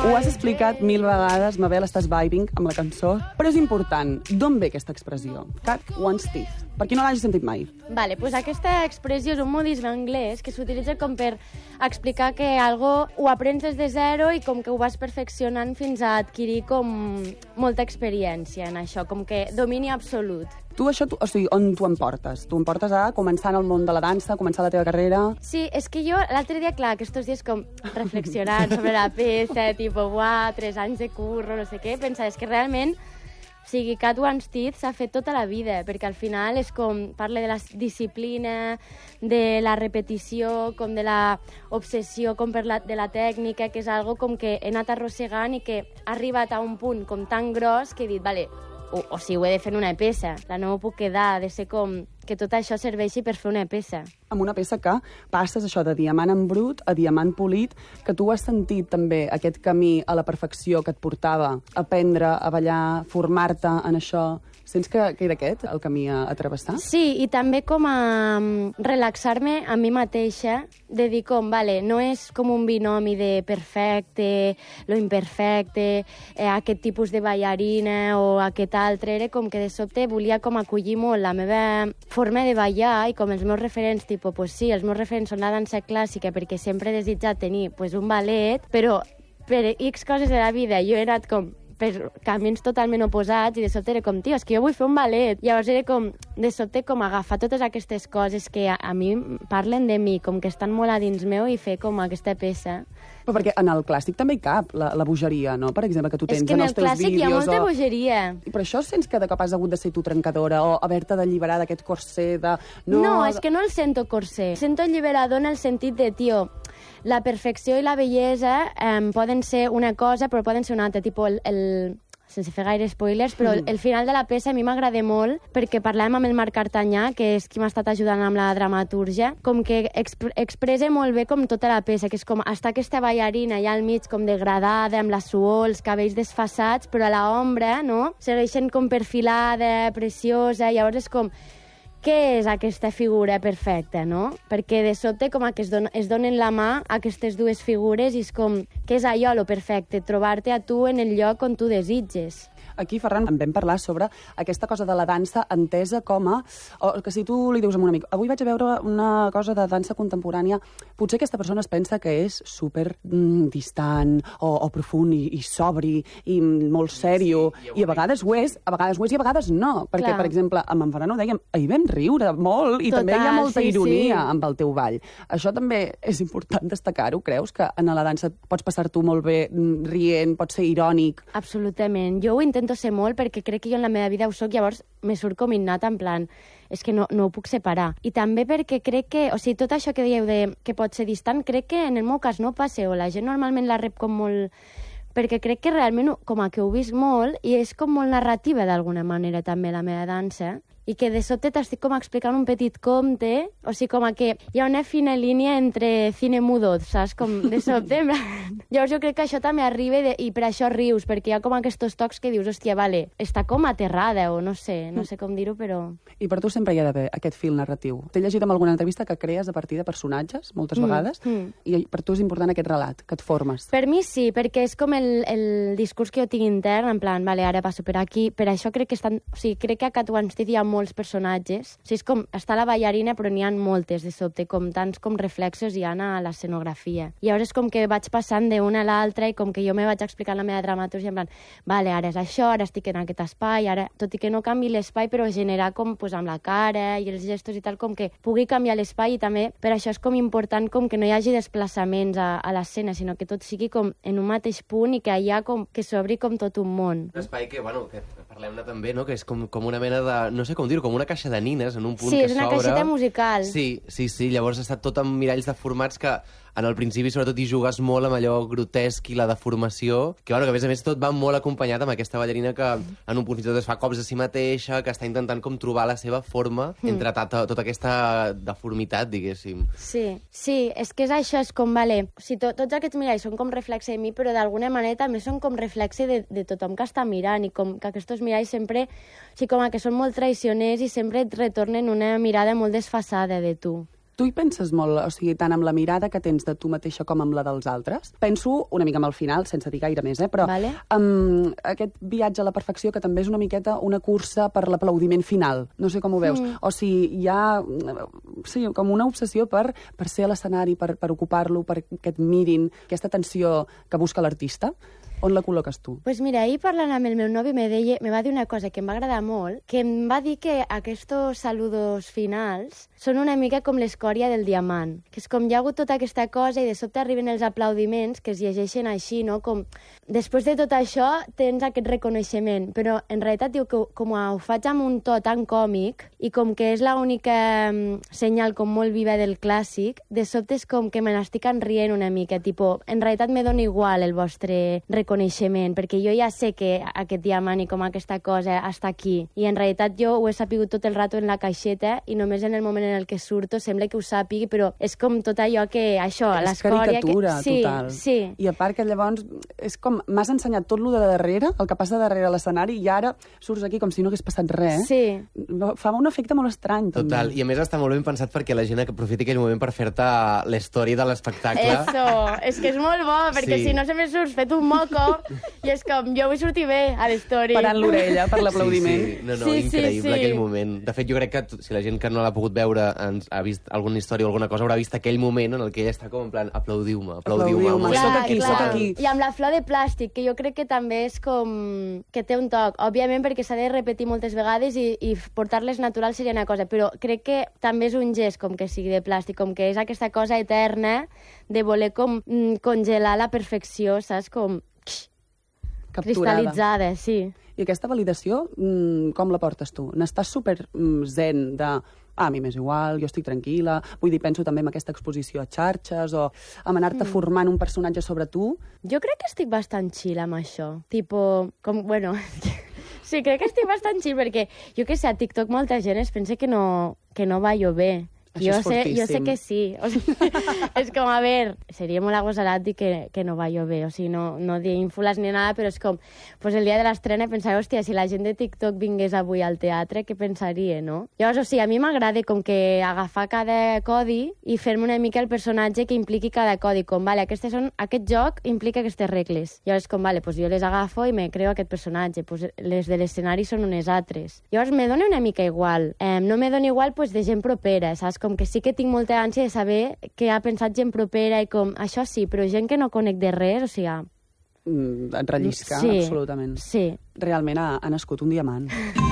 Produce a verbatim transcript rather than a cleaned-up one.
Ho has explicat mil vegades, Mabel, estàs vibing amb la cançó, però és important. D'on ve aquesta expressió? Cat one's teeth. Per qui no l'hagi sentit mai? Vale, pues aquesta expressió és un modisme anglès que s'utilitza com per explicar que algo ho aprens des de zero i com que ho vas perfeccionant fins a adquirir com molta experiència en això, com que domini absolut. Tu això, tu, o sigui, on tu em portes? Tu em portes a començar en el món de la dansa, començar la teva carrera? Sí, és que jo l'altre dia, clar, aquests dies com reflexionant sobre la peça, tipo, buah, tres anys de curro, no sé què, pensar, és que realment, o sigui, Cat One's Teeth s'ha fet tota la vida, perquè al final és com, parla de la disciplina, de la repetició, com de la obsessió com per la, de la tècnica, que és algo com que he anat arrossegant i que ha arribat a un punt com tan gros que he dit, vale, o, o sigui, ho he de fer en una peça, la no m'ho puc quedar, ha de ser com que tot això serveixi per fer una peça. Amb una peça que passes això de diamant en brut a diamant polit, que tu has sentit també aquest camí a la perfecció que et portava a aprendre, a ballar, formar-te en això. Sents que, que era aquest el camí a, a travessar? Sí, i també com a um, relaxar-me a mi mateixa, de dir com, vale, no és com un binomi de perfecte, lo imperfecte, eh, aquest tipus de ballarina o aquest altre, era com que de sobte volia com acollir molt la meva forma de ballar i com els meus referents, tipus, pues sí, els meus referents són la dansa clàssica perquè sempre he desitjat tenir pues, un ballet, però per X coses de la vida jo he anat com per camins totalment oposats i de sobte era com, tio, és que jo vull fer un ballet. Llavors era com, de sobte, com agafar totes aquestes coses que a, a mi parlen de mi, com que estan molt a dins meu i fer com aquesta peça. Però perquè en el clàssic també hi cap la, la bogeria, no? Per exemple, que tu tens en els teus vídeos. És que en el clàssic hi ha molta o... bogeria. I per això sents que de cop has hagut de ser tu trencadora o haver-te d'alliberar d'aquest corser de... No... no, és que no el sento corser. Sento alliberador en el sentit de, tio, la perfecció i la bellesa eh, poden ser una cosa, però poden ser una altra. Tipo, el, el, sense fer gaire spoilers, però el, el final de la peça a mi m'agrada molt perquè parlàvem amb el Marc Cartanyà, que és qui m'ha estat ajudant amb la dramatúrgia, com que exp expressa molt bé com tota la peça, que és com està aquesta ballarina allà al mig com degradada, amb la suor, els cabells desfassats, però a l'ombra, no?, segueixen com perfilada, preciosa, i llavors és com... Què és aquesta figura perfecta, no? Perquè de sobte com que es, don es donen la mà aquestes dues figures i és com, què és allò, lo perfecte? Trobar-te a tu en el lloc on tu desitges. Aquí, Ferran, en vam parlar sobre aquesta cosa de la dansa entesa com a... O que si tu li dius a un amic, avui vaig a veure una cosa de dansa contemporània, potser aquesta persona es pensa que és super mm, distant o, o profund i, i sobri i molt sèrio, sí, i a vegades ho és, a vegades ho és i a vegades no. Perquè, clar, per exemple, amb en Ferran ho dèiem, ahir vam riure molt i total, també hi ha molta sí, ironia sí. amb el teu ball. Això també és important destacar-ho, creus? Que en la dansa pots passar-t'ho molt bé rient, pots ser irònic? Absolutament. Jo ho intento ser molt perquè crec que jo en la meva vida ho soc, llavors me surt com innat en plan, és que no, no ho puc separar. I també perquè crec que, o sigui, tot això que dieu de que pot ser distant, crec que en el meu cas no passa, o la gent normalment la rep com molt... perquè crec que realment com a que ho visc molt i és com molt narrativa d'alguna manera també la meva dansa, i que de sobte t'estic com explicant un petit conte, o sigui, com que hi ha una fina línia entre cine mudo, saps? Com de sobte, en plan... Llavors jo crec que això també arriba de, i per això rius, perquè hi ha com aquests tocs que dius, hòstia, vale, està com aterrada, o no sé, no sé com dir-ho, però... I per tu sempre hi ha d'haver aquest fil narratiu. T'he llegit en alguna entrevista que crees a partir de personatges, moltes mm, vegades, mm. i per tu és important aquest relat, que et formes. Per mi sí, perquè és com el, el discurs que jo tinc intern, en plan, vale, ara passo per aquí, per això crec que estan... O sigui, crec que a Cat One's Teeth hi ha molts personatges. O sigui, és com, està la ballarina, però n'hi ha moltes, de sobte, com tants com reflexos hi ha a l'escenografia. I llavors és com que vaig passant d'una a l'altra i com que jo me vaig explicant la meva dramatúrgia en plan, vale, ara és això, ara estic en aquest espai, ara, tot i que no canvi l'espai, però generar com, pues, amb la cara i els gestos i tal, com que pugui canviar l'espai, i també per això és com important com que no hi hagi desplaçaments a, a l'escena, sinó que tot sigui com en un mateix punt i que allà com que s'obri com tot un món. Un espai que, bueno, que parlem-ne també, no?, que és com, com una mena de, no sé com dir-ho, com una caixa de nines en un punt sí, que s'obre. Sí, és una caixeta musical. Sí, sí, sí, llavors està tot amb miralls deformats que en el principi sobretot hi jugues molt amb allò grotesc i la deformació, que, bueno, que a més a més tot va molt acompanyat amb aquesta ballarina que en un punt fins i tot es fa cops a si mateixa, que està intentant com trobar la seva forma mm. entre tota, tota aquesta deformitat, diguéssim. Sí, sí, és que és això, és com, vale, o sigui, to, tots aquests miralls són com reflexe de mi, però d'alguna manera també són com reflexe de, de tothom que està mirant, i com que aquests miralls sempre, o sigui, com que són molt traicioners i sempre et retornen una mirada molt desfasada de tu. Tu hi penses molt, o sigui, tant amb la mirada que tens de tu mateixa com amb la dels altres? Penso una mica amb el final, sense dir gaire més, eh? Però vale. amb aquest viatge a la perfecció, que també és una miqueta una cursa per l'aplaudiment final. No sé com ho veus. Mm. O sigui, hi ha sí, com una obsessió per, per ser a l'escenari, per, per ocupar-lo, per que et mirin, aquesta atenció que busca l'artista. On la col·loques tu? Pues mira, ahir parlant amb el meu novi me, deia, me va dir una cosa que em va agradar molt, que em va dir que aquests saludos finals són una mica com l'escòria del diamant, que és com hi ha hagut tota aquesta cosa i de sobte arriben els aplaudiments que es llegeixen així, no? Com després de tot això tens aquest reconeixement, però en realitat diu que com ho faig amb un to tan còmic i com que és l'única senyal com molt viva del clàssic, de sobte és com que me n'estic enrient una mica, tipo, en realitat me dona igual el vostre reconeixement coneixement, perquè jo ja sé que aquest diamant i com aquesta cosa està aquí. I en realitat jo ho he sapigut tot el rato en la caixeta i només en el moment en el que surto sembla que ho sàpigui, però és com tot allò que... Això, l'escòria... És caricatura, que... sí, total. Sí. I a part que llavors és com... M'has ensenyat tot lo de darrere, el que passa darrere l'escenari, i ara surts aquí com si no hagués passat res. Sí. Fa un efecte molt estrany, també. Total, i a més està molt ben pensat perquè la gent aprofiti aquell moment per fer-te l'història de l'espectacle. Eso, és que és molt bo, perquè sí. Si no sempre surts fet un moco i és com, jo vull sortir bé a l'història. Parant l'orella per l'aplaudiment. Sí, sí. No, no, sí, increïble sí, sí. aquell moment. De fet, jo crec que si la gent que no l'ha pogut veure ens ha vist alguna història o alguna cosa, haurà vist aquell moment en el que ella està com en plan, aplaudiu-me, aplaudiu-me. Aplaudiu clar, soc aquí, clar. soc aquí. I amb la flor de plàstic, que jo crec que també és com... que té un toc. Òbviament perquè s'ha de repetir moltes vegades i, i portar-les naturals seria una cosa, però crec que també és un gest com que sigui de plàstic, com que és aquesta cosa eterna de voler com mm, congelar la perfecció, saps? Com... Capturada. Cristal·litzada, sí. I aquesta validació, com la portes tu? N'estàs super zen de... Ah, a mi m'és igual, jo estic tranquil·la... Vull dir, penso també en aquesta exposició a xarxes o en anar-te mm. formant un personatge sobre tu. Jo crec que estic bastant chill amb això. Tipo, com, bueno... sí, crec que estic bastant chill perquè, jo que sé, a TikTok molta gent es pensa que no, que no va jo bé. Això jo és sé, fortíssim. jo sé que sí. O sigui, és com, a veure, seria molt agosarat dir que, que no va jo bé. O sigui, no, no dir ínfules ni nada, però és com, pues el dia de l'estrena pensava, hòstia, si la gent de TikTok vingués avui al teatre, què pensaria, no? Llavors, o sigui, a mi m'agrada com que agafar cada codi i fer-me una mica el personatge que impliqui cada codi. Com, vale, aquestes són, aquest joc implica aquestes regles. Llavors, com, vale, pues jo les agafo i me creo aquest personatge. Pues les de l'escenari són unes altres. Llavors, me dona una mica igual. Eh, no me dona igual, pues, de gent propera, saps? Com que sí que tinc molta ànsia de saber què ha pensat gent propera i com, això sí, però gent que no conec de res, o sigui... Mm, et rellisca, sí, absolutament. Sí. Realment ha, ha nascut un diamant.